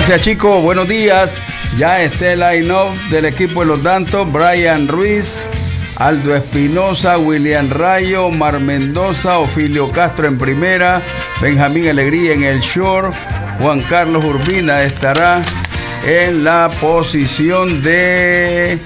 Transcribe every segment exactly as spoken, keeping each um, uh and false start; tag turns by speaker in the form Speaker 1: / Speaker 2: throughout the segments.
Speaker 1: Gracias, chicos. Buenos días. Ya está el line-up del equipo de los Dantos. Brian Ruiz, Aldo Espinosa, William Rayo, Mar Mendoza, Ofilio Castro en primera, Benjamín Alegría en el short, Juan Carlos Urbina estará en la posición de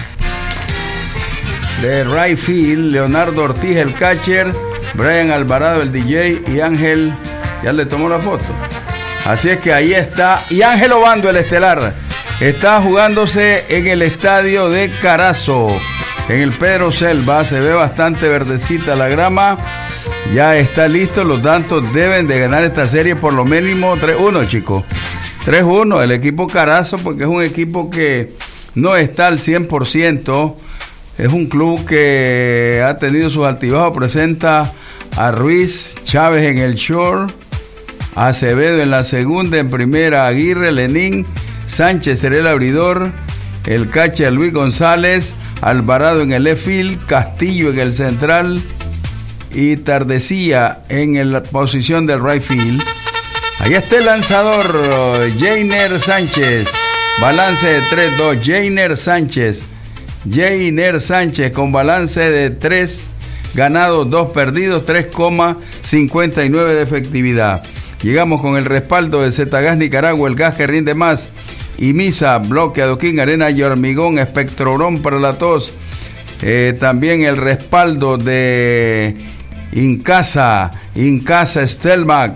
Speaker 1: de right field, Leonardo Ortiz el catcher, Brian Alvarado el D J y Ángel, ya le tomó la foto. Así es que ahí está, y Ángel Obando el estelar, está jugándose en el estadio de Carazo, en el Pedro Selva. Se ve bastante verdecita la grama, ya está listo. Los Dantos deben de ganar esta serie por lo mínimo tres uno, chicos. tres uno, el equipo Carazo, porque es un equipo que no está al cien por ciento. Es un club que ha tenido sus altibajos. Presenta a Ruiz Chávez en el short, Acevedo en la segunda, en primera Aguirre, Lenín, Sánchez será el abridor, el catcher Luis González, Alvarado en el left field, Castillo en el central y Tardecía en la posición del right field. Ahí está el lanzador, Jainer Sánchez, balance de tres dos, Jainer Sánchez, Jainer Sánchez con balance de tres ganados, dos perdidos, tres coma cincuenta y nueve de efectividad. Llegamos con el respaldo de Zetagas Nicaragua, el gas que rinde más. Y Misa, bloque, adoquín, arena y hormigón, espectrorón para la tos. Eh, también el respaldo de Incasa, Incasa Stelmac,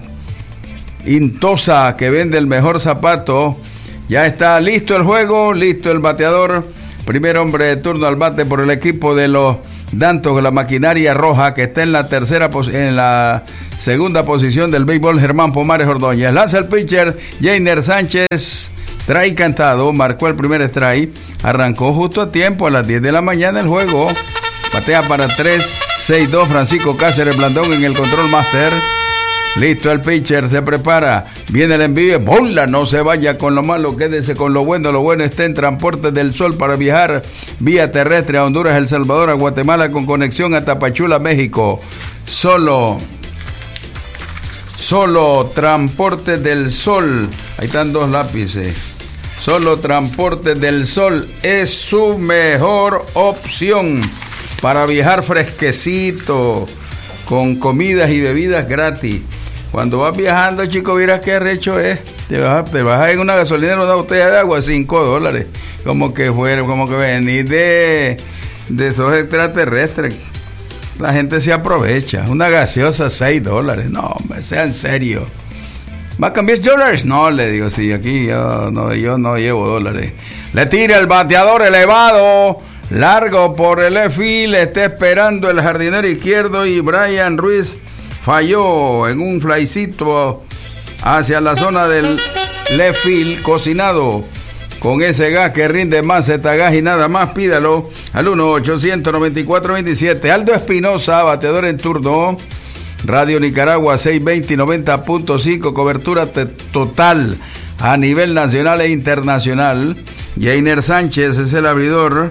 Speaker 1: Intosa, que vende el mejor zapato. Ya está listo el juego, listo el bateador. Primer hombre de turno al bate por el equipo de los Dantos, la maquinaria roja, que está en la tercera en la segunda posición del béisbol, Germán Pomares Ordóñez. Lanza el pitcher, Jainer Sánchez, trae cantado, marcó el primer strike, arrancó justo a tiempo, a las diez de la mañana el juego. Batea para tres, seis dos, Francisco Cáceres Blandón en el control master. Listo el pitcher, se prepara, viene el envío, bola, no se vaya con lo malo, quédese con lo bueno. Lo bueno está en Transportes del Sol para viajar vía terrestre a Honduras, El Salvador, a Guatemala, con conexión a Tapachula, México. Solo, solo Transportes del Sol, ahí están dos lápices. Solo Transportes del Sol es su mejor opción para viajar fresquecito, con comidas y bebidas gratis. Cuando vas viajando, chico, mira qué recho es. Te vas, te vas en una gasolinera, una botella de agua, cinco dólares. Como que fuera, como que venís de, de esos extraterrestres. La gente se aprovecha. Una gaseosa, seis dólares. No, hombre, sea en serio. ¿Va a cambiar dólares? No, le digo, sí, aquí yo no, yo no llevo dólares. Le tira el bateador elevado, largo por el left field, está esperando el jardinero izquierdo y Brian Ruiz falló en un flycito hacia la zona del left field, cocinado con ese gas que rinde más, Zetagas y nada más. Pídalo al uno ochocientos noventa y cuatro veintisiete. Aldo Espinosa, bateador en turno. Radio Nicaragua seiscientos veinte y noventa punto cinco, cobertura te- total a nivel nacional e internacional. Jainer Sánchez es el abridor.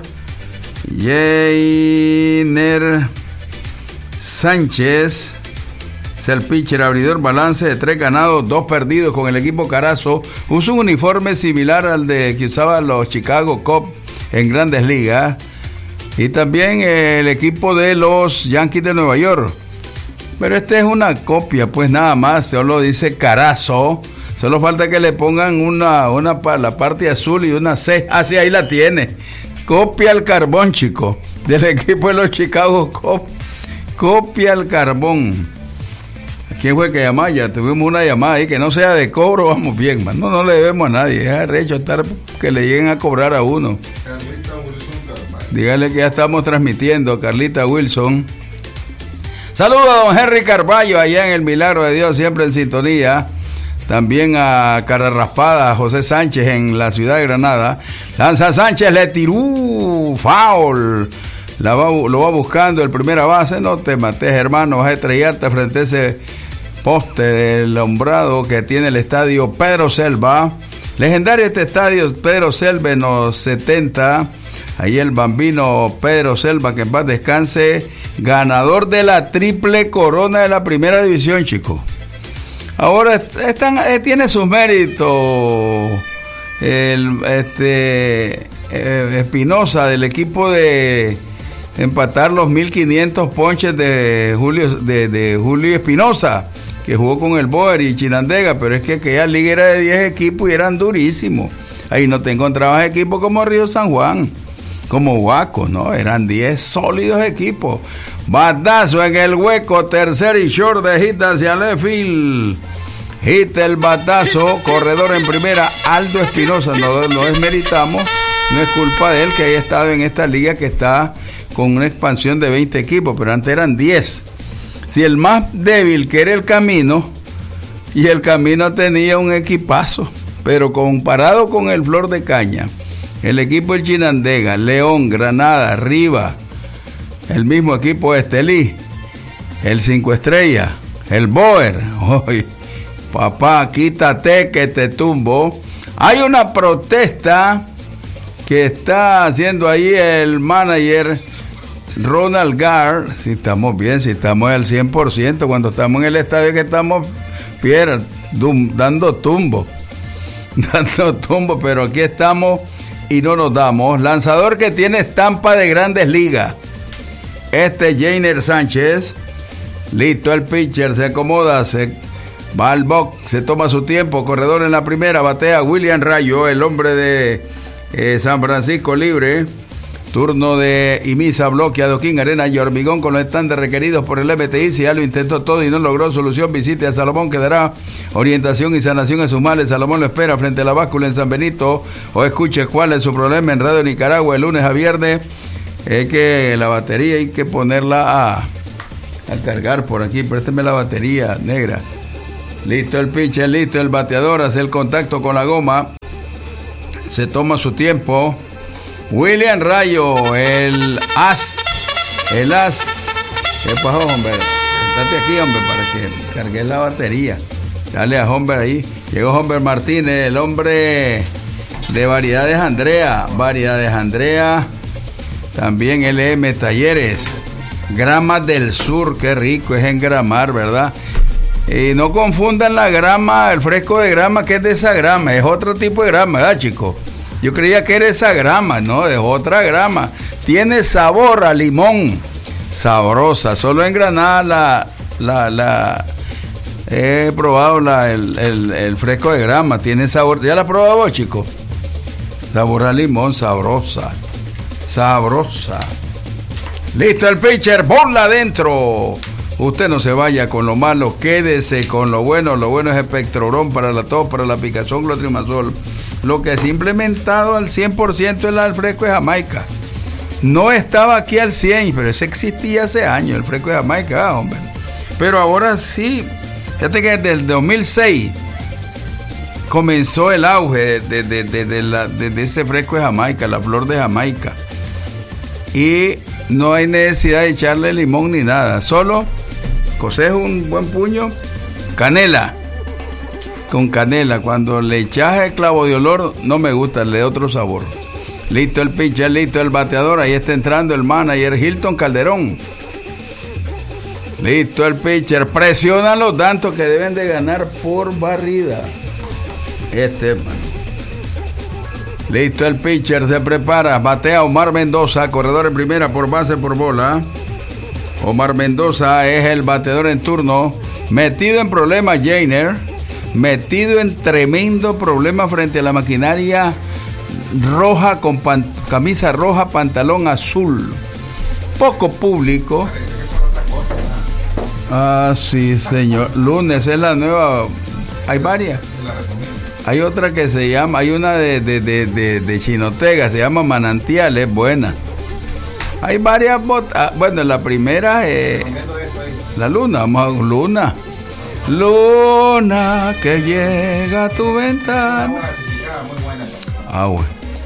Speaker 1: Jainer Sánchez es el pitcher abridor, balance de tres ganados, dos perdidos con el equipo Carazo. Usa un uniforme similar al de que usaban los Chicago Cubs en Grandes Ligas. Y también el equipo de los Yankees de Nueva York. Pero este es una copia, pues nada más, solo dice Carazo. Solo falta que le pongan una, una la parte azul y una C. Así ahí la tiene. Copia al carbón, chico, del equipo de los Chicago Cubs. Copia al carbón. ¿Quién fue que llamó? Ya tuvimos una llamada ahí, que no sea de cobro, vamos bien, man. No, no le debemos a nadie, es arrecho estar que le lleguen a cobrar a uno. Carlita Wilson Carvalho. Dígale que ya estamos transmitiendo, Carlita Wilson. Saludos a don Henry Carballo, allá en el Milagro de Dios, siempre en sintonía. También a Cara Raspada, a José Sánchez en la ciudad de Granada. Lanza Sánchez, le tiró, foul. La va, lo va buscando el primera base. No te mates, hermano, vas a estrellarte frente a ese poste del hombrado que tiene el estadio Pedro Selva. Legendario este estadio Pedro Selva en los setenta. Ahí el bambino Pedro Selva, que en paz descanse, ganador de la triple corona de la primera división, chicos. Ahora están, eh, tiene sus méritos el este eh, Espinosa del equipo de empatar los mil quinientos ponches de Julio de, de Julio Espinosa, que jugó con el Boer y Chinandega, pero es que aquella liga era de diez equipos y eran durísimos. Ahí no te encontrabas equipos como Río San Juan, como Huaco, ¿no? Eran diez sólidos equipos. Batazo en el hueco, tercer y short de hit hacia left field. Hit el batazo, corredor en primera, Aldo Espinosa, no lo desmeritamos, no es culpa de él que haya estado en esta liga que está con una expansión de veinte equipos, pero antes eran diez. Si el más débil que era el Camino, y el Camino tenía un equipazo, pero comparado con el Flor de Caña, el equipo del Chinandega, León, Granada, Riva, el mismo equipo de Estelí, el Cinco Estrellas, el Boer, hoy papá, quítate que te tumbo. Hay una protesta que está haciendo ahí el manager Ronald Gar. Si estamos bien, si estamos al cien por ciento, cuando estamos en el estadio que estamos Pierre, dum, dando tumbo, dando tumbo, pero aquí estamos y no nos damos. Lanzador que tiene estampa de Grandes Ligas. Este Jainer Sánchez, listo el pitcher, se acomoda, se va al box, se toma su tiempo, corredor en la primera, batea William Rayo, el hombre de eh, San Francisco libre. Turno de Imisa, bloque a Doquín, arena y hormigón con los estándares requeridos por el M T I. Si ya lo intentó todo y no logró solución, visite a Salomón, que dará orientación y sanación a sus males. Salomón lo espera frente a la báscula en San Benito, o escuche cuál es su problema en Radio Nicaragua, el lunes a viernes. Es que la batería hay que ponerla a, a cargar por aquí. Présteme la batería negra. Listo el pitcher, listo el bateador, hace el contacto con la goma, se toma su tiempo. William Rayo, el as, el as. ¿Qué pasó, hombre? Estate aquí, hombre, para que cargue la batería. Dale a Hombre ahí. Llegó Hombre Martínez, el hombre de Variedades Andrea. Variedades Andrea. También L M Talleres. Gramas del Sur, qué rico es engramar, ¿verdad? Y no confundan la grama, el fresco de grama, que es de esa grama, es otro tipo de grama, ¿verdad, chicos? Yo creía que era esa grama, no, es otra grama. Tiene sabor a limón, sabrosa. Solo en Granada la, la, la he probado la, el, el, el fresco de grama, tiene sabor. ¿Ya la has probado vos, chicos? Sabor a limón, sabrosa, sabrosa. Listo el pitcher, bola adentro. Usted no se vaya con lo malo, quédese con lo bueno. Lo bueno es Espectrorón para la tos, para la picazón, clotrimazol. Lo que se ha implementado al cien por ciento es el fresco de Jamaica. No estaba aquí al cien, pero ese existía hace años, el fresco de Jamaica, ah, hombre. Pero ahora sí, fíjate que desde el dos mil seis comenzó el auge de, de, de, de, la, de, de ese fresco de Jamaica, la flor de Jamaica. Y no hay necesidad de echarle limón ni nada, solo coces un buen puño, canela. Con canela, cuando le echas el clavo de olor, no me gusta, le da otro sabor. Listo el pitcher, listo el bateador, ahí está entrando el manager Hilton Calderón. Listo el pitcher, presionan los tantos que deben de ganar por barrida. Este, man. Listo el pitcher, se prepara, batea Omar Mendoza, corredor en primera por base por bola. Omar Mendoza es el bateador en turno, metido en problemas Jainer. Metido en tremendo problema frente a la maquinaria roja con pan, camisa roja, pantalón azul. Poco público. Ah, sí, señor. Lunes es la nueva. Hay varias. Hay otra que se llama, hay una de, de, de, de, de Chinotega, se llama Manantial, es buena. Hay varias botas. Bueno, la primera es la luna, vamos a luna. Luna que llega a tu ventana. Ah, bueno.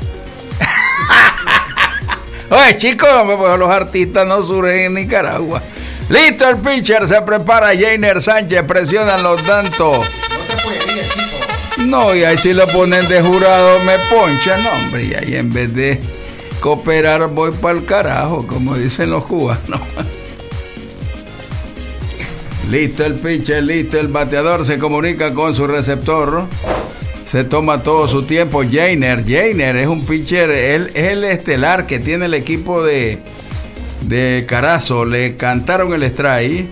Speaker 1: Oye, chicos, los artistas no surgen en Nicaragua. Listo el pitcher, se prepara Jainer Sánchez, presionan los tantos. No, y ahí si lo ponen de jurado me ponchan, no, hombre, y ahí en vez de cooperar voy para el carajo, como dicen los cubanos. Listo el pitcher, listo el bateador, se comunica con su receptor. Se toma todo su tiempo. Jainer, Jainer es un pitcher, él es el estelar que tiene el equipo de, de Carazo. Le cantaron el strike.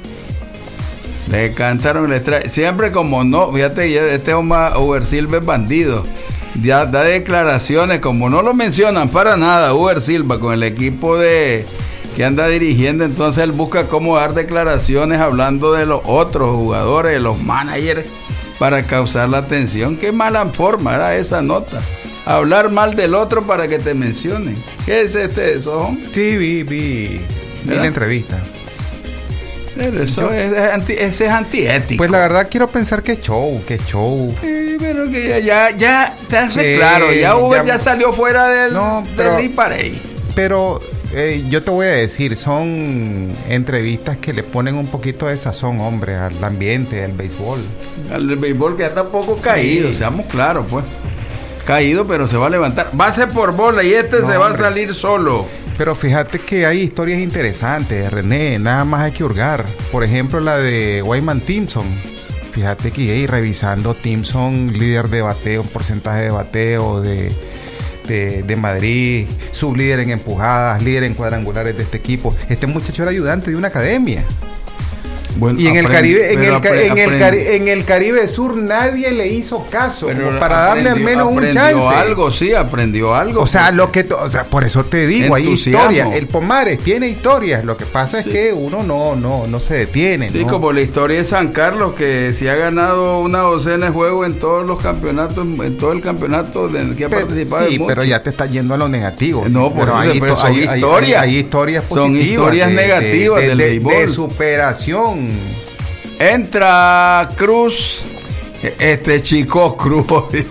Speaker 1: Le cantaron el strike. Siempre como no, fíjate, este Omar Uber Silva es bandido. Ya da declaraciones, como no lo mencionan para nada, Uber Silva con el equipo de que anda dirigiendo, entonces él busca cómo dar declaraciones hablando de los otros jugadores, de los managers, para causar la atención. Qué mala forma era esa nota. Hablar mal del otro para que te mencionen. ¿Qué es este eso, hombre?
Speaker 2: Sí, vi, vi, vi la entrevista.
Speaker 1: Pero eso Yo, es, es anti, ese es antiético.
Speaker 2: Pues la verdad quiero pensar que show, que show.
Speaker 1: Sí, pero que ya, ya, ya te hace sí, claro, ya Uber ya, ya salió fuera del, no, pero, del Parey.
Speaker 2: Pero eh, yo te voy a decir, son entrevistas que le ponen un poquito de sazón, hombre, al ambiente, al béisbol.
Speaker 1: Al béisbol que está un poco caído, sí. Seamos claros, pues. Caído, pero se va a levantar. Base por bola y este no, se va hombre. a salir solo.
Speaker 2: Pero fíjate que hay historias interesantes, René, nada más hay que hurgar. Por ejemplo, la de Wyman Timpson. Fíjate que hey, revisando Timpson, líder de bateo, porcentaje de bateo de, de, de Madrid, sublíder en empujadas, líder en cuadrangulares de este equipo. Este muchacho era ayudante de una academia. Bueno, y en el Caribe, en el, apre, en, el Cari, en el Caribe Sur nadie le hizo caso para darle al menos un chance.
Speaker 1: Aprendió algo, sí, aprendió algo.
Speaker 2: O sea, lo que, o sea, por eso te digo, hay historias. El Pomares tiene historias. Lo que pasa sí. es que uno no, no, no se detiene.
Speaker 1: Sí,
Speaker 2: ¿no?
Speaker 1: como la historia de San Carlos, que si ha ganado una docena de juegos en todos los campeonatos, en todo el campeonato de que ha pero, participado.
Speaker 2: Sí, pero ya te estás yendo a lo negativo.
Speaker 1: No,
Speaker 2: sí,
Speaker 1: pero hay,
Speaker 2: pero
Speaker 1: son
Speaker 2: hay,
Speaker 1: historias.
Speaker 2: Hay, hay historias positivas.
Speaker 1: Son historias
Speaker 2: de,
Speaker 1: negativas
Speaker 2: de,
Speaker 1: del
Speaker 2: de,
Speaker 1: béisbol.
Speaker 2: De superación.
Speaker 1: Entra Cruz, este Chico Cruz,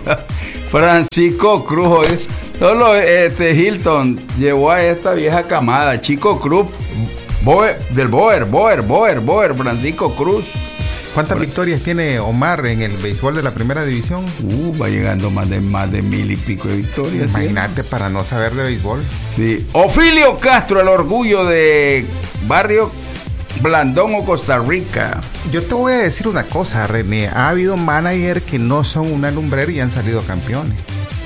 Speaker 1: Francisco Cruz, solo este Hilton llevó a esta vieja camada, Chico Cruz, Boer, del Boer, Boer, Boer, Boer, Francisco Cruz.
Speaker 2: ¿Cuántas Fra- victorias tiene Omar en el béisbol de la primera división?
Speaker 1: Uh, va llegando más de más de mil y pico de victorias.
Speaker 2: Imagínate, ¿sí? Para no saber de béisbol.
Speaker 1: Sí. Ofilio Castro, el orgullo de Barrio Blandón o Costa Rica.
Speaker 2: Yo te voy a decir una cosa, René. Ha habido managers que no son una lumbrera y han salido campeones.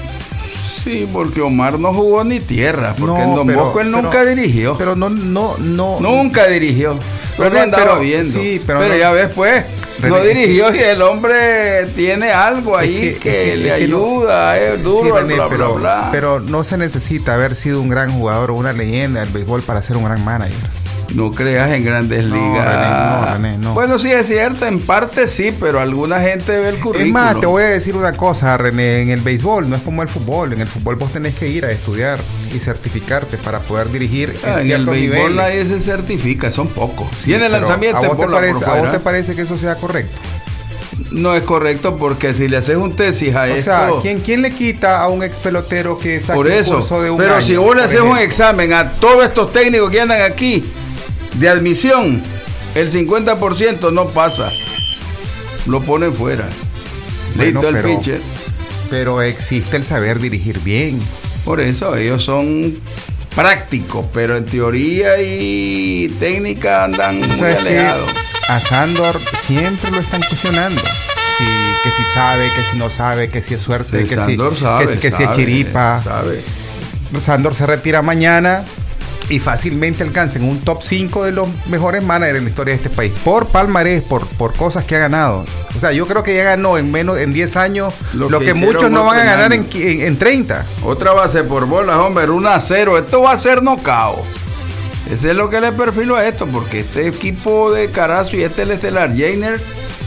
Speaker 1: Sí, porque Omar no jugó ni tierra, porque
Speaker 2: no,
Speaker 1: en Don
Speaker 2: pero,
Speaker 1: Bosco él
Speaker 2: pero,
Speaker 1: nunca dirigió.
Speaker 2: Pero no, no, no.
Speaker 1: Nunca dirigió. Solo René, andaba pero, viendo. Sí, pero pero no, ya ves, pues, René, no dirigió y el hombre tiene algo ahí que, que, que, que le que ayuda, no, es duro, sí, René, bla,
Speaker 2: pero,
Speaker 1: bla, bla.
Speaker 2: Pero no se necesita haber sido un gran jugador o una leyenda del béisbol para ser un gran manager.
Speaker 1: No creas en Grandes
Speaker 2: no,
Speaker 1: Ligas.
Speaker 2: René, no, René, no.
Speaker 1: Bueno, sí es cierto, en parte sí, pero alguna gente ve el currículum.
Speaker 2: Es más, te voy a decir una cosa, René, en el béisbol no es como el fútbol. En el fútbol vos tenés que ir a estudiar y certificarte para poder dirigir
Speaker 1: ah, en, en el béisbol niveles. Nadie se certifica, son pocos. Sí, tiene lanzamiento
Speaker 2: ¿a vos,
Speaker 1: en
Speaker 2: te parece, ¿A vos te parece que eso sea correcto?
Speaker 1: No es correcto porque si le haces un tesis a
Speaker 2: o
Speaker 1: esto...
Speaker 2: O sea, ¿quién, ¿quién le quita a un ex pelotero que saque
Speaker 1: por eso,
Speaker 2: un curso de un
Speaker 1: pero
Speaker 2: año?
Speaker 1: Si vos le haces un examen a todos estos técnicos que andan aquí de admisión, el cincuenta por ciento no pasa. Lo ponen fuera.
Speaker 2: Bueno,
Speaker 1: listo el
Speaker 2: pero,
Speaker 1: pitcher.
Speaker 2: Pero existe el saber dirigir bien.
Speaker 1: Por eso, ellos son prácticos, pero en teoría y técnica andan muy alejados.
Speaker 2: A Sándor siempre lo están cuestionando. Sí, que si sabe, que si no sabe, que si es suerte, que si,
Speaker 1: sabe,
Speaker 2: que, que
Speaker 1: sabe,
Speaker 2: si es chiripa.
Speaker 1: Sabe.
Speaker 2: Sándor se retira mañana y fácilmente alcanza en un top cinco de los mejores managers en la historia de este país. Por palmarés, por, por cosas que ha ganado. O sea, yo creo que ya ganó en menos en diez años lo, lo que, que muchos no van a ganar en, en, en treinta.
Speaker 1: Otra base por bolas, hombre, uno a cero. Esto va a ser knockout. Ese es lo que le perfilo a esto, porque este equipo de Carazo y este el estelar Jainer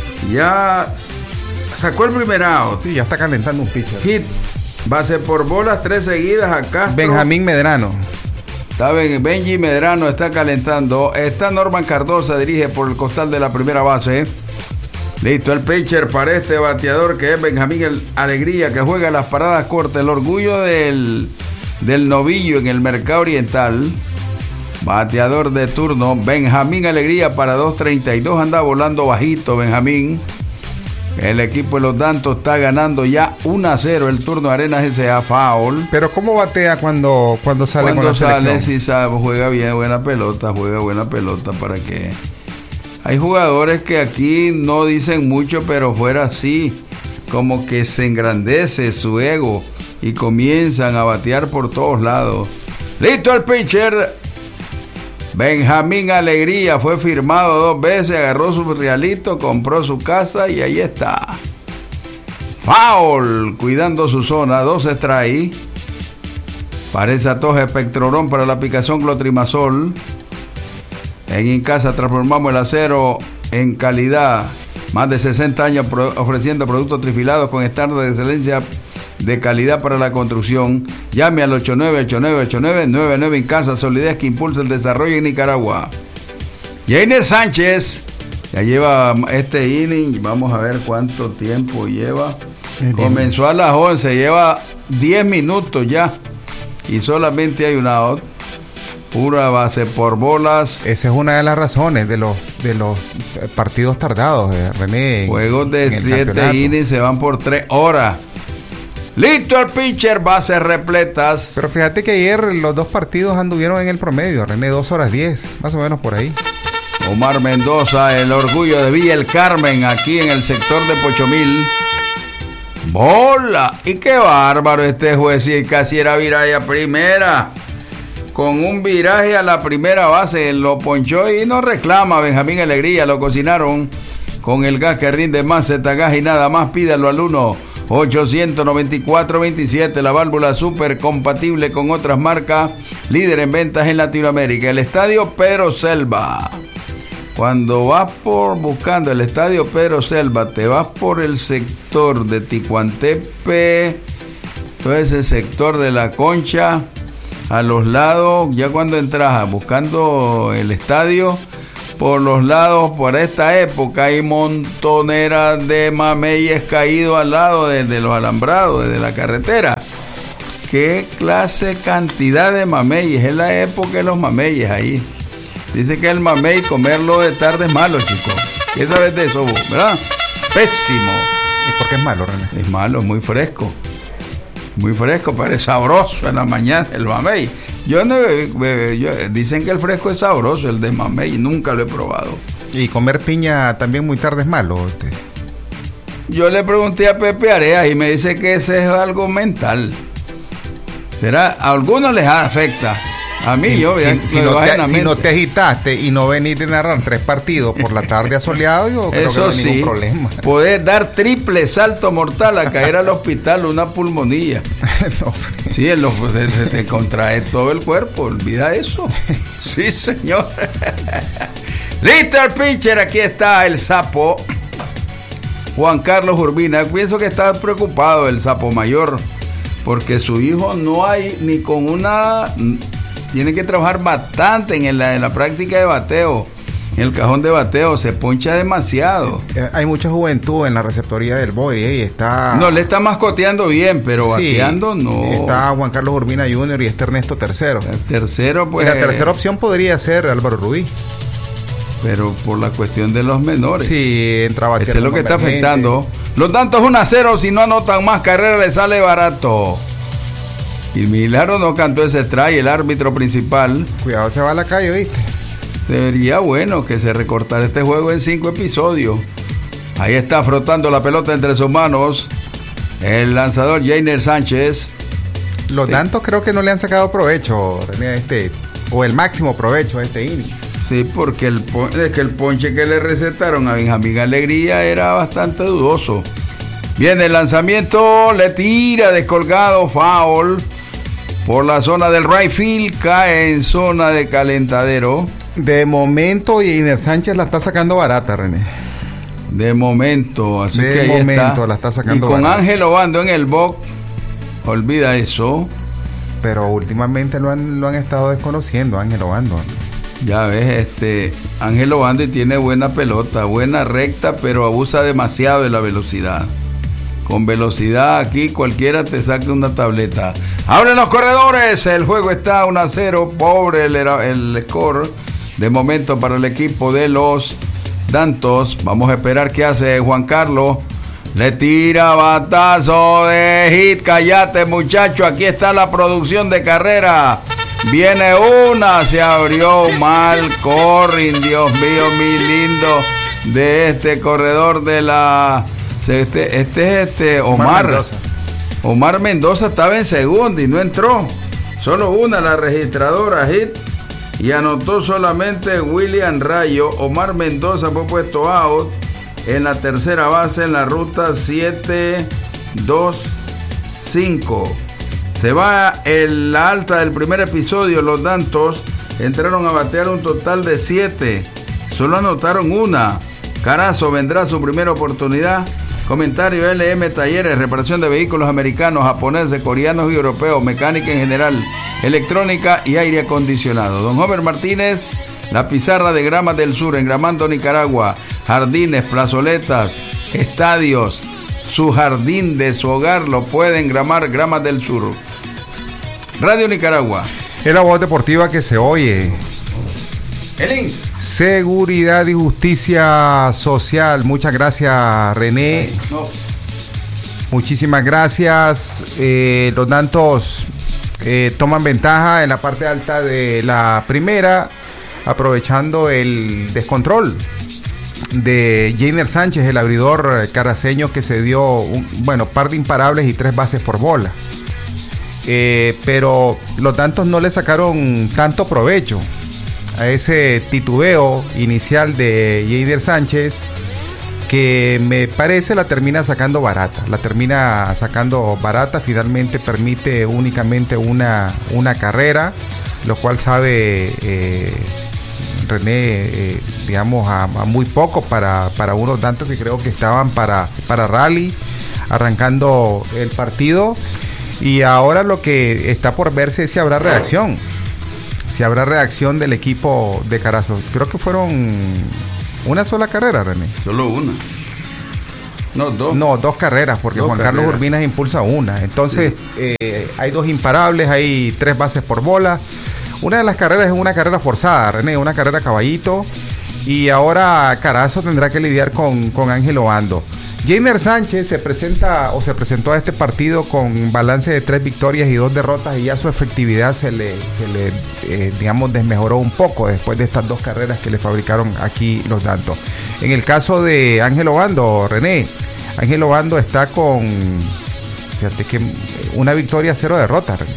Speaker 1: ya sacó el primer out.
Speaker 2: Sí, ya está calentando un pitcher.
Speaker 1: Hit, base por bolas, tres seguidas acá.
Speaker 2: Benjamín Medrano.
Speaker 1: Está bien, Benji Medrano está calentando. Está Norman Cardosa, dirige por el costal de la primera base. Listo, el pitcher para este bateador que es Benjamín el Alegría, que juega las paradas cortas. El orgullo del, del novillo en el mercado oriental. Bateador de turno, Benjamín Alegría para dos treinta y dos, anda volando bajito Benjamín. El equipo de los Dantos está ganando ya uno a cero el turno Arenas S A foul.
Speaker 2: Pero ¿cómo batea cuando, cuando sale
Speaker 1: cuando
Speaker 2: con la
Speaker 1: sale,
Speaker 2: selección?
Speaker 1: si sabe, juega bien, buena pelota, juega buena pelota para que Hay jugadores que aquí no dicen mucho, pero fuera sí, como que se engrandece su ego y comienzan a batear por todos lados. Listo el pitcher. Benjamín Alegría fue firmado dos veces, agarró su realito, compró su casa y ahí está. Foul, cuidando su zona, dos strikes. Parece atoje Spectrorón para la picazón clotrimazol. En Incasa transformamos el acero en calidad. Más de sesenta años pro- ofreciendo productos trifilados con estándares de excelencia de calidad para la construcción. Llame al ocho nueve ocho nueve ocho nueve nueve nueve Incasa, solidez que impulsa el desarrollo en Nicaragua. Jainer Sánchez ya lleva este inning, vamos a ver cuánto tiempo lleva. Comenzó a las once, lleva diez minutos ya y solamente hay una out. Pura base por bolas.
Speaker 2: Esa es una de las razones de los de los partidos tardados, eh, René.
Speaker 1: Juegos de siete innings se van por tres horas. Listo el pitcher, bases repletas.
Speaker 2: Pero fíjate que ayer los dos partidos anduvieron en el promedio, René, dos horas diez, más o menos por ahí.
Speaker 1: Omar Mendoza, el orgullo de Villa El Carmen, aquí en el sector de Pochomil. Bola. Y qué bárbaro este juez, y casi era viraje a primera. Con un viraje a la primera base, lo ponchó y no reclama. Benjamín Alegría, lo cocinaron con el gas que rinde más, Zetagas y nada más. Pídalo al uno ochocientos noventa y cuatro veintisiete, la válvula super compatible con otras marcas, líder en ventas en Latinoamérica. El estadio Pedro Selva. Cuando vas por buscando el estadio Pedro Selva, te vas por el sector de Ticuantepe, todo ese sector de la Concha, a los lados, ya cuando entras buscando el estadio, por los lados, por esta época, hay montoneras de mameyes caídos al lado de, de los alambrados, de la carretera. ¿Qué clase, cantidad de mameyes? Es la época de los mameyes ahí. Dice que el mamey comerlo de tarde es malo, chicos. ¿Qué sabes de eso vos, verdad? Pésimo.
Speaker 2: ¿Y por qué es malo, René?
Speaker 1: Es malo, es muy fresco. Muy fresco, pero es sabroso en la mañana el mamey. Yo no, yo, dicen que el fresco es sabroso, el de mamey, nunca lo he probado.
Speaker 2: ¿Y comer piña también muy tarde es malo? Usted?
Speaker 1: Yo le pregunté a Pepe Areas y me dice que ese es algo mental. ¿Será? A algunos les afecta. A mí,
Speaker 2: si,
Speaker 1: yo,
Speaker 2: si,
Speaker 1: ya,
Speaker 2: si, no te, si no te agitaste y no venís de narrar tres partidos por la tarde asoleado, yo creo
Speaker 1: Eso
Speaker 2: que no hay
Speaker 1: sí,
Speaker 2: ningún problema.
Speaker 1: Poder dar triple salto mortal a caer al hospital, una pulmonía. No. Sí, en los, te, te contrae todo el cuerpo, olvida eso. Sí, señor. Listo el pitcher, aquí está el sapo. Juan Carlos Urbina. Pienso que está preocupado el sapo mayor, porque su hijo no hay ni con una... Tiene que trabajar bastante en la, en la práctica de bateo. En el cajón de bateo se poncha demasiado.
Speaker 2: Eh, hay mucha juventud en la receptoría del Boy y está...
Speaker 1: No, le está mascoteando bien, pero sí, bateando no.
Speaker 2: Está Juan Carlos Urbina junior y está Ernesto Tercero.
Speaker 1: El tercero, pues...
Speaker 2: Y la tercera opción podría ser Álvaro Rubí.
Speaker 1: Pero por la cuestión de los menores.
Speaker 2: Sí, entra a batear.
Speaker 1: Eso es lo que está afectando. Los tantos uno a cero, si no anotan más carreras le sale barato. Y Milagro no cantó ese strike, el árbitro principal.
Speaker 2: Cuidado, se va a la calle, ¿viste?
Speaker 1: Sería bueno que se recortara este juego en cinco episodios. Ahí está frotando la pelota entre sus manos el lanzador Jainer Sánchez.
Speaker 2: Los sí. Dantos creo que no le han sacado provecho, René, este, o el máximo provecho a este inning.
Speaker 1: Sí, porque el, es que el ponche que le recetaron a Benjamín Alegría era bastante dudoso. Viene el lanzamiento, le tira descolgado, foul. Por la zona del right field, cae en zona de calentadero.
Speaker 2: De momento, Jainer Sánchez la está sacando barata, René.
Speaker 1: De momento, así
Speaker 2: de
Speaker 1: que ahí
Speaker 2: momento
Speaker 1: está.
Speaker 2: La está sacando
Speaker 1: y con
Speaker 2: barata.
Speaker 1: Ángel Obando en el box, olvida eso.
Speaker 2: Pero últimamente lo han, lo han estado desconociendo, Ángel Obando.
Speaker 1: Ya ves, este Ángel Obando tiene buena pelota, buena recta, pero abusa demasiado de la velocidad. Con velocidad aquí cualquiera te saca una tableta. ¡Abren los corredores! El juego está uno a cero. Pobre el, el score de momento para el equipo de los Dantos. Vamos a esperar qué hace Juan Carlos. Le tira batazo de hit. Cállate, muchacho. Aquí está la producción de carrera. Viene una, se abrió mal Corrin, Dios mío, mi lindo, de este corredor de la... Este, este es este Omar. Omar Mendoza. Omar Mendoza estaba en segunda y no entró. Solo una la registradora hit y anotó solamente William Rayo. Omar Mendoza fue puesto out en la tercera base en la ruta siete dos cinco. Se va en la alta del primer episodio. Los Dantos entraron a batear un total de siete. Solo anotaron una. Carazo vendrá su primera oportunidad. Comentario: L M Talleres, reparación de vehículos americanos, japoneses, coreanos y europeos, mecánica en general, electrónica y aire acondicionado. Don Homer Martínez, la pizarra de Gramas del Sur, engramando Nicaragua, jardines, plazoletas, estadios, su jardín de su hogar lo puede engramar Gramas del Sur. Radio Nicaragua.
Speaker 2: Es la voz deportiva que se oye.
Speaker 1: El I N S.
Speaker 2: Seguridad y Justicia Social. Muchas gracias, René. No. Muchísimas gracias. Eh, los Dantos eh, toman ventaja en la parte alta de la primera, aprovechando el descontrol de Jainer Sánchez, el abridor caraceño, que se dio un bueno par de imparables y tres bases por bola. Eh, pero los Dantos no le sacaron tanto provecho a ese titubeo inicial de Jainer Sánchez, que me parece la termina sacando barata, la termina sacando barata, finalmente permite únicamente una, una carrera, lo cual sabe eh, René, eh, digamos, a, a muy poco para, para unos Dantos que creo que estaban para, para rally, arrancando el partido, y ahora lo que está por verse es si habrá reacción. Si habrá reacción del equipo de Carazo. Creo que fueron una sola carrera, René.
Speaker 1: Solo una. No, dos.
Speaker 2: No, dos carreras, porque dos Juan carreras. Carlos Urbinas impulsa una. Entonces, sí. eh, hay dos imparables, hay tres bases por bola. Una de las carreras es una carrera forzada, René, una carrera caballito. Y ahora Carazo tendrá que lidiar con, con Ángel Obando. Jainer Sánchez se presenta o se presentó a este partido con balance de tres victorias y dos derrotas, y ya su efectividad se le, se le eh, digamos, desmejoró un poco después de estas dos carreras que le fabricaron aquí los Dantos. En el caso de Ángel Obando, René, Ángel Obando está con, fíjate que una victoria, cero derrotas, René,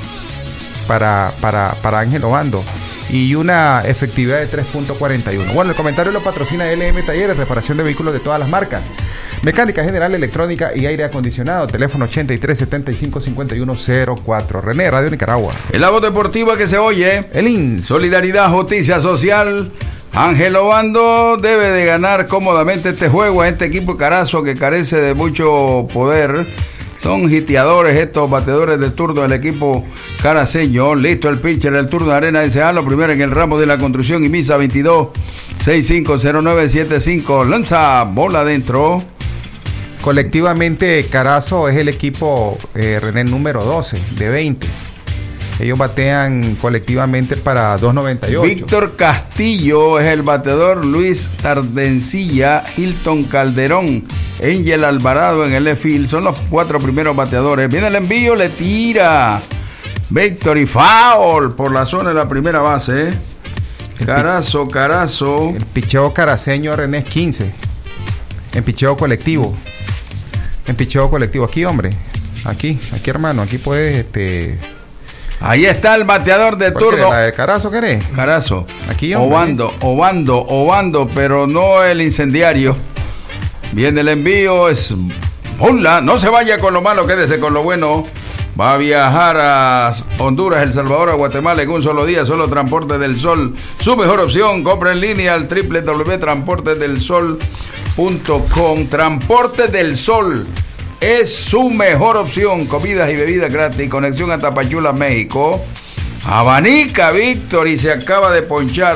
Speaker 2: para, para, para Ángel Obando, y una efectividad de tres punto cuarenta y uno. Bueno, el comentario lo patrocina L M Talleres, reparación de vehículos de todas las marcas, mecánica general, electrónica y aire acondicionado. Teléfono ochenta y tres setenta y cinco cincuenta y uno cero cuatro. René, Radio Nicaragua.
Speaker 1: El la voz deportiva que se oye.
Speaker 2: El I N S.
Speaker 1: Solidaridad, justicia social. Ángel Obando debe de ganar cómodamente este juego a este equipo Carazo, que carece de mucho poder. Son hiteadores estos bateadores de turno del equipo caraceño. Listo el pitcher, el turno de Arena S A, lo primero en el ramo de la construcción, y Misa veintidós sesenta y cinco cero nueve setenta y cinco. Lanza bola adentro.
Speaker 2: Colectivamente Carazo es el equipo, eh, René, número doce de veinte. Ellos batean colectivamente para dos noventa y ocho.
Speaker 1: Víctor Castillo es el bateador, Luis Tardencilla, Hilton Calderón, Angel Alvarado en el left field. Son los cuatro primeros bateadores. Viene el envío, le tira Víctor y foul por la zona de la primera base. Carazo, Carazo.
Speaker 2: El picheo caraceño, René, es quince. En picheo colectivo. En picheo colectivo. Aquí, hombre. Aquí, aquí, hermano. Aquí puedes, este...
Speaker 1: Ahí está el bateador de turno.
Speaker 2: ¿La de Carazo querés?
Speaker 1: Carazo.
Speaker 2: Aquí, hombre.
Speaker 1: Obando, Obando, Obando, pero no el incendiario. Viene el envío, es bola. No se vaya con lo malo, quédese con lo bueno. Va a viajar a Honduras, El Salvador, a Guatemala en un solo día. Solo Transporte del Sol, su mejor opción. Compra en línea al doble u doble u doble u punto transporte del sol punto com. Transporte del Sol es su mejor opción. Comidas y bebidas gratis. Conexión a Tapachula, México. Abanica Víctor y se acaba de ponchar.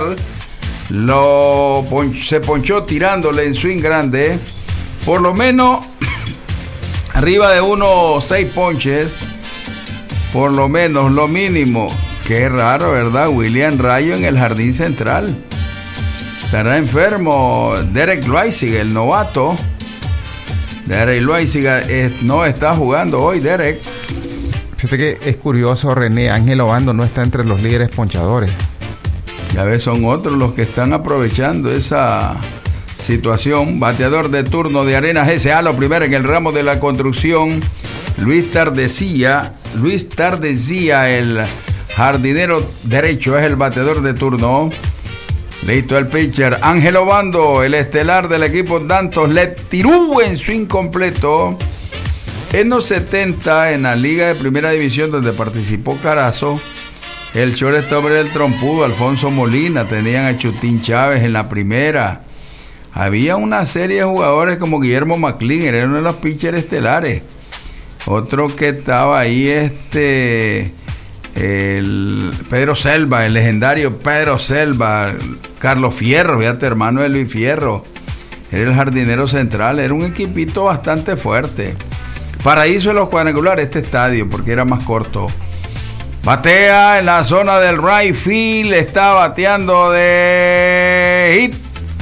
Speaker 1: Lo ponch, se ponchó tirándole en swing grande. Por lo menos arriba de unos seis ponches. Por lo menos, lo mínimo. Qué raro, ¿verdad? William Rayo en el jardín central. Estará enfermo Derek Loaiziga, el novato. Derek Loaiziga eh, no está jugando hoy, Derek.
Speaker 2: Fíjate que es curioso, René, Ángel Obando no está entre los líderes ponchadores.
Speaker 1: Ya ves, son otros los que están aprovechando esa situación. Bateador de turno de Arenas S A, lo primero en el ramo de la construcción, Luis Tardecía. Luis Tardecía, el jardinero derecho, es el bateador de turno. Listo el pitcher. Ángel Obando, el estelar del equipo Dantos, le tiró en su incompleto. En los setenta, en la Liga de Primera División, donde participó Carazo, el shortstop era el trompudo Alfonso Molina, tenían a Chutín Chávez en la primera. Había una serie de jugadores como Guillermo McLean, era uno de los pitchers estelares. Otro que estaba ahí, este, el Pedro Selva, el legendario Pedro Selva, Carlos Fierro, fíjate, hermano de Luis Fierro, era el jardinero central, era un equipito bastante fuerte. Paraíso de los cuadrangulares este estadio, porque era más corto. Batea en la zona del right field, está bateando de hit.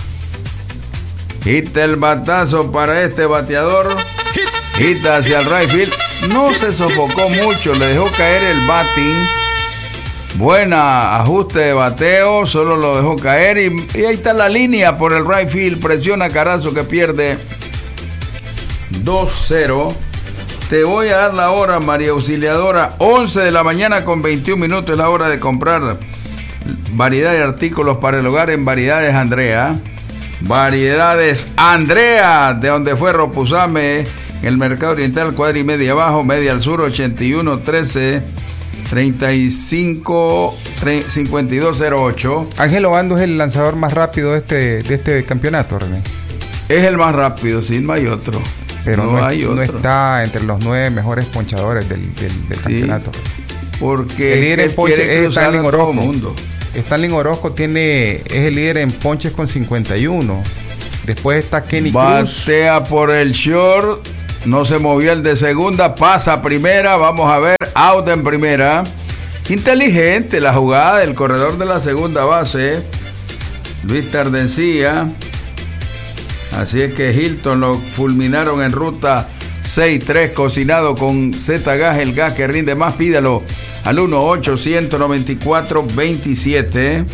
Speaker 1: Hit el batazo para este bateador. Hit hacia el right field. No se sofocó mucho, le dejó caer el batting. Buena ajuste de bateo, solo lo dejó caer. Y, y ahí está la línea por el right field. Presiona Carazo que pierde dos cero. Te voy a dar la hora, María Auxiliadora. once de la mañana con veintiún minutos es la hora de comprar variedad de artículos para el hogar en Variedades Andrea. Variedades Andrea, de donde fue Ropuzame, en el Mercado Oriental, cuadra y media abajo, media al sur, ochenta y uno trece treinta y cinco cincuenta y dos cero ocho.
Speaker 2: Ángel Obando es el lanzador más rápido de este, de este campeonato, René.
Speaker 1: Es el más rápido, sí, no hay otro.
Speaker 2: Pero no, no, hay no está entre los nueve mejores ponchadores del, del, del sí, campeonato.
Speaker 1: Porque
Speaker 2: el líder en ponches es Stanley Orozco.
Speaker 1: Mundo.
Speaker 2: Stanley Orozco tiene, es el líder en ponches con cincuenta y uno. Después está Kenny Cruz.
Speaker 1: Batea por el short. No se movió el de segunda. Pasa a primera. Vamos a ver. Out en primera. Inteligente la jugada del corredor de la segunda base, Luis Tardecía. Así es que Hilton lo fulminaron en ruta seis tres, cocinado con Z-Gas, el gas que rinde más. Pídalo al uno ochocientos noventa y cuatro veintisiete.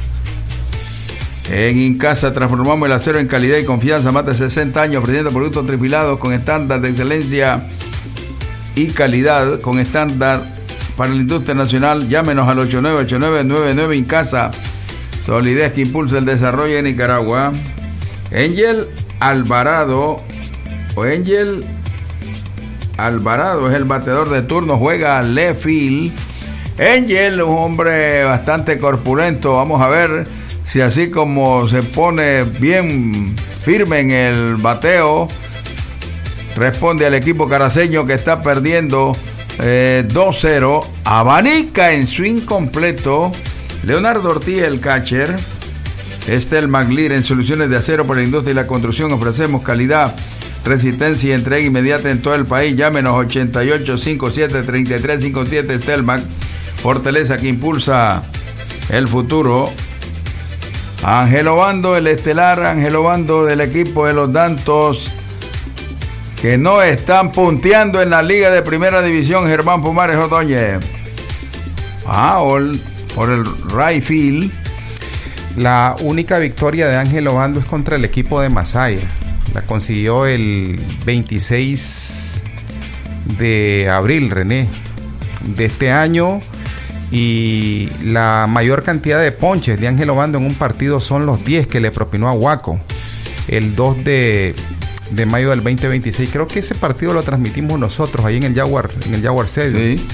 Speaker 1: En Incasa transformamos el acero en calidad y confianza. Más de sesenta años ofreciendo productos trifilados con estándar de excelencia y calidad, con estándar para la industria nacional. Llámenos al ocho nueve ocho nueve nueve nueve Incasa. Solidez que impulsa el desarrollo en Nicaragua. Angel Alvarado o Angel Alvarado es el bateador de turno, juega left field. Angel, un hombre bastante corpulento. Vamos a ver si así como se pone bien firme en el bateo, responde al equipo caraceño que está perdiendo eh, dos cero. Abanica en swing completo. Leonardo Ortiz, el catcher. Estel Maglir, en soluciones de acero para la industria y la construcción. Ofrecemos calidad, resistencia y entrega inmediata en todo el país. Llámenos ochenta y ocho cincuenta y siete treinta y tres cincuenta y siete. Estelmac, fortaleza que impulsa el futuro. Ángel Obando, el estelar Ángel Obando del equipo de los Dantos, que no están punteando en la Liga de Primera División. Germán Pumares Ordóñez. Ah, por el right field.
Speaker 2: La única victoria de Ángel Obando es contra el equipo de Masaya. La consiguió el veintiséis de abril, René, de este año. Y la mayor cantidad de ponches de Ángel Obando en un partido son los diez que le propinó a Huaco el dos de mayo del veinte veintiséis. Creo que ese partido lo transmitimos nosotros ahí en el Jaguar, en el Jaguar Stadium.
Speaker 1: Sí.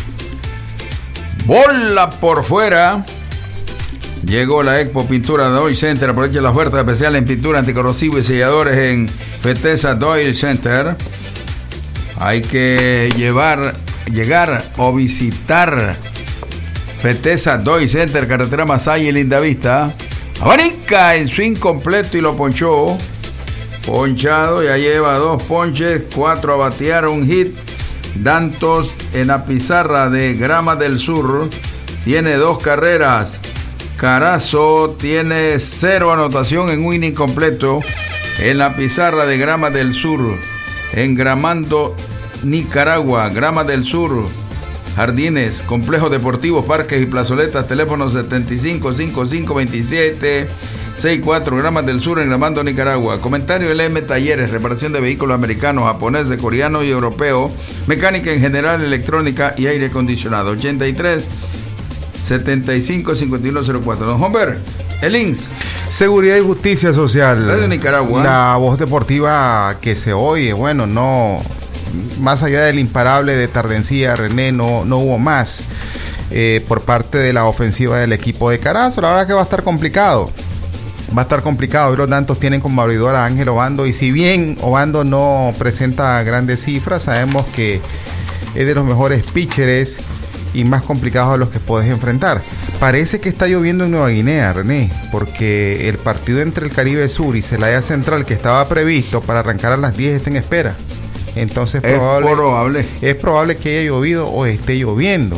Speaker 1: Bola por fuera. Llegó la Expo Pintura Doyle Center. Aprovecha la oferta especial en pintura anticorrosivo y selladores en Fetesa Doyle Center. Hay que llevar, llegar o visitar Fetesa Doyle Center, carretera Masaya y Lindavista. Abanica en swing completo y lo ponchó. Ponchado, ya lleva dos ponches, cuatro a batear, un hit. Dantos en la pizarra de Grama del Sur tiene dos carreras. Carazo tiene cero anotación en un inning completo en la pizarra de Grama del Sur, en Gramando, Nicaragua. Grama del Sur jardines, complejos deportivos, parques y plazoletas. Teléfono setenta y cinco cincuenta y cinco veintisiete sesenta y cuatro, Gramas del Sur, en Gramando, Nicaragua. Comentario L M Talleres, reparación de vehículos americanos, japoneses, coreanos y europeos, mecánica en general, electrónica y aire acondicionado. ochenta y tres setenta y cinco cincuenta y uno cero cuatro. Don Humber, el I N S.
Speaker 2: Seguridad y Justicia Social.
Speaker 1: Radio Nicaragua.
Speaker 2: La voz deportiva que se oye, bueno, no, más allá del imparable de Tardencía, René, no, no hubo más eh, por parte de la ofensiva del equipo de Carazo. La verdad que va a estar complicado. Va a estar complicado. Hoy los Dantos tienen como abridor a Ángel Obando, y si bien Obando no presenta grandes cifras, sabemos que es de los mejores pitchers y más complicados a los que puedes enfrentar. Parece que está lloviendo en Nueva Guinea, René, porque el partido entre el Caribe Sur y Celaya Central, que estaba previsto para arrancar a las diez, está en espera. Entonces
Speaker 1: es
Speaker 2: probable,
Speaker 1: probable.
Speaker 2: es probable que haya llovido o esté lloviendo.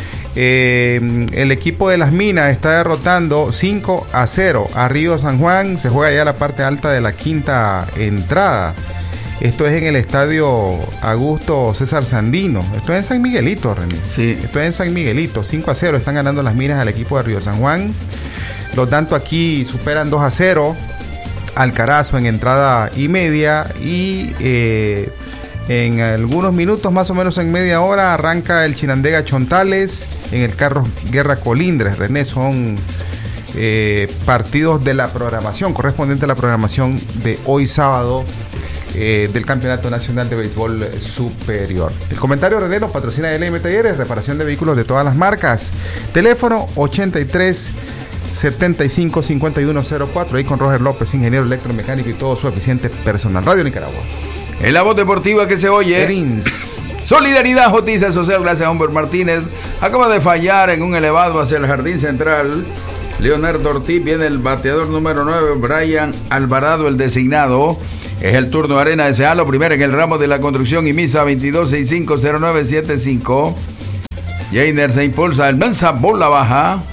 Speaker 2: Eh, el equipo de Las Minas está derrotando cinco a cero a Río San Juan. Se juega ya la parte alta de la quinta entrada. Esto es en el estadio Augusto César Sandino. Esto es en San Miguelito, René.
Speaker 1: Sí.
Speaker 2: Esto es en San Miguelito. cinco a cero están ganando Las Minas al equipo de Río San Juan. Los Dantos aquí superan dos a cero al Carazo en entrada y media. Y eh, en algunos minutos, más o menos en media hora, arranca el Chinandega Chontales en el Carlos Guerra Colindres. René, son eh, partidos de la programación, correspondiente a la programación de hoy sábado, eh, del Campeonato Nacional de Béisbol Superior. El comentario, René, nos patrocina L M Talleres, reparación de vehículos de todas las marcas. Teléfono ochenta y tres setenta y cinco cincuenta y uno cero cuatro, ahí con Roger López, ingeniero electromecánico y todo su eficiente personal. Radio Nicaragua.
Speaker 1: En la voz deportiva que se oye. Rins. Solidaridad, Justicia Social, gracias a Humber Martínez. Acaba de fallar en un elevado hacia el jardín central. Leonardo Ortiz, viene el bateador número nueve, Brian Alvarado, el designado. Es el turno de Arena de Sealo, primero en el ramo de la construcción, y Misa veintidós sesenta y cinco cero nueve setenta y cinco. Jainer se impulsa, el Mensa, bola baja.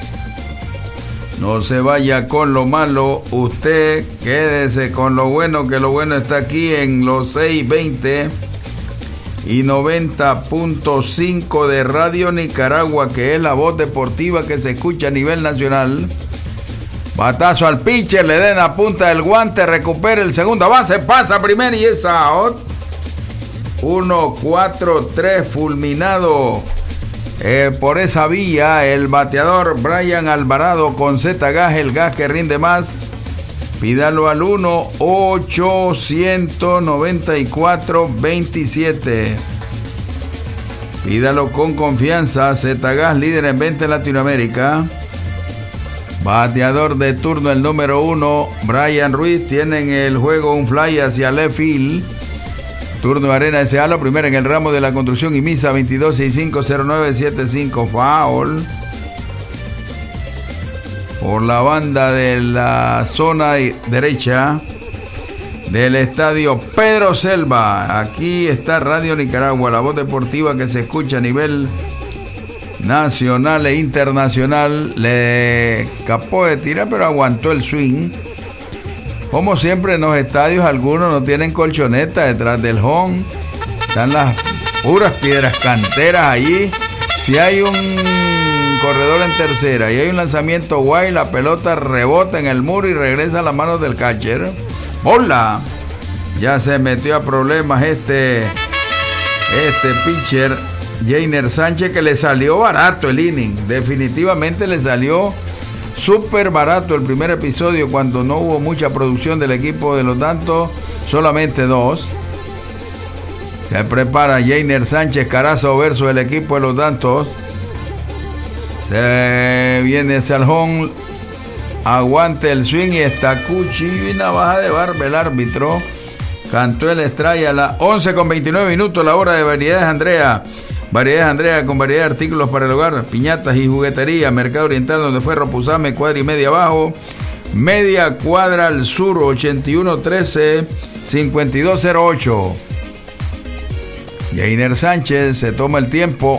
Speaker 1: No se vaya con lo malo, usted quédese con lo bueno, que lo bueno está aquí en los seiscientos veinte y noventa punto cinco de Radio Nicaragua, que es la voz deportiva que se escucha a nivel nacional. Batazo al pitcher, le den la punta del guante, recupera el segunda base, pasa primero y es out. uno cuatro tres fulminado. Eh, por esa vía, el bateador Brian Alvarado con Z gas, el gas que rinde más. Pídalo al uno ochocientos noventa y cuatro veintisiete. Pídalo con confianza. Z gas, líder en venta en Latinoamérica. Bateador de turno, el número uno, Brian Ruiz. Tiene en el juego un fly hacia left field. Turno de Arena de Sealo, primero en el ramo de la construcción, y Misa veintidós sesenta y cinco cero nueve setenta y cinco. Foul. Por la banda de la zona derecha del estadio Pedro Selva. Aquí está Radio Nicaragua, la voz deportiva que se escucha a nivel nacional e internacional. Le escapó de tirar, pero aguantó el swing. Como siempre en los estadios, algunos no tienen colchoneta detrás del home. Están las puras piedras canteras allí. Si hay un corredor en tercera y hay un lanzamiento guay, la pelota rebota en el muro y regresa a las manos del catcher. ¡Bola! Ya se metió a problemas este, este pitcher, Jainer Sánchez, que le salió barato el inning. Definitivamente le salió súper barato el primer episodio, cuando no hubo mucha producción del equipo de los Dantos, solamente dos. Se prepara Jainer Sánchez, Carazo versus el equipo de los Dantos. Se viene hacia el home, aguante el swing y está Cuchi y navaja de barba el árbitro. Cantó el strike a las once con veintinueve minutos, la hora de Variedades Andrea. Variedades Andrea, con variedad de artículos para el hogar, piñatas y juguetería. Mercado Oriental, donde fue Ropuzame, cuadra y media abajo. Media cuadra al sur, ochenta y uno trece cincuenta y dos cero ocho. Jainer Sánchez se toma el tiempo.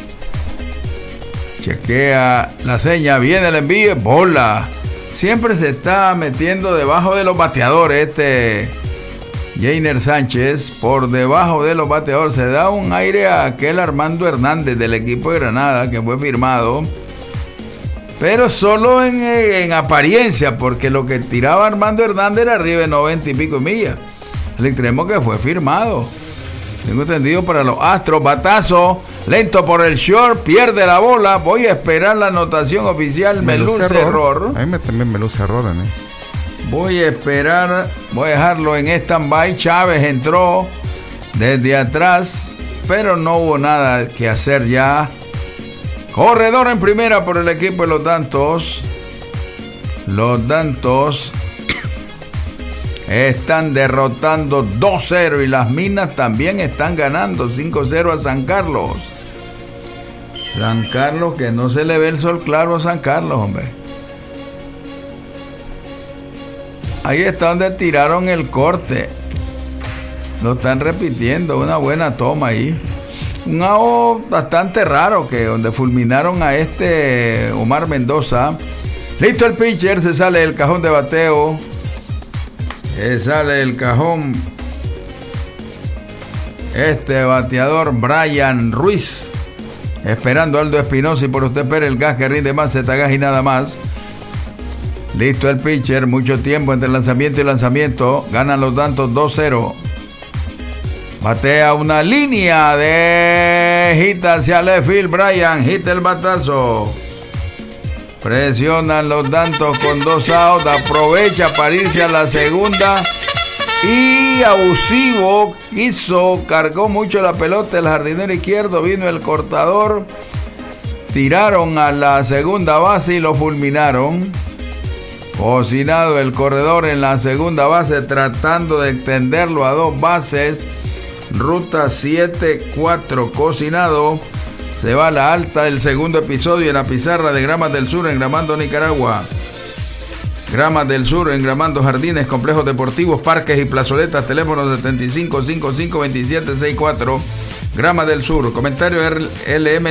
Speaker 1: Chequea la seña, viene el envío, bola. Siempre se está metiendo debajo de los bateadores este Jainer Sánchez, por debajo de los bateadores. Se da un aire a aquel Armando Hernández del equipo de Granada que fue firmado, pero solo en, en apariencia, porque lo que tiraba Armando Hernández era arriba de noventa y pico millas. El extremo que fue firmado, tengo entendido, para los Astros. Batazo lento por el short, pierde la bola. Voy a esperar la anotación oficial. Me luce error.
Speaker 2: A mí me, también me luce error, ¿eh?
Speaker 1: Voy a esperar, voy a dejarlo en stand-by. Chávez entró desde atrás, pero no hubo nada que hacer ya. Corredor en primera por el equipo de los Dantos. Los Dantos están derrotando dos cero y las Minas también están ganando cinco cero a San Carlos. San Carlos, que no se le ve el sol claro a San Carlos, hombre. Ahí está donde tiraron el corte. Lo están repitiendo, una buena toma ahí. Un out bastante raro, que donde fulminaron a este Omar Mendoza. Listo el pitcher, se sale del cajón de bateo. Se sale del cajón este bateador Brian Ruiz. Esperando a Aldo Espinosa, y por usted espera el gas que rinde más, Z-Gas y nada más. Listo el pitcher, mucho tiempo entre lanzamiento y lanzamiento. Ganan los Dantos dos cero. Batea una línea de hit hacia left field. Brian, hit el batazo. Presionan los Dantos con dos outs. Aprovecha para irse a la segunda. Y abusivo, hizo, cargó mucho la pelota el jardinero izquierdo. Vino el cortador. Tiraron a la segunda base y lo fulminaron. Cocinado el corredor en la segunda base, tratando de extenderlo a dos bases. Ruta siete cuatro, cocinado. Se va a la alta del segundo episodio en la pizarra de Gramas del Sur, engramando Nicaragua. Gramas del Sur, engramando jardines, complejos deportivos, parques y plazoletas. Teléfono setenta y cinco cincuenta y cinco veintisiete sesenta y cuatro. Gramas del Sur. Comentario L M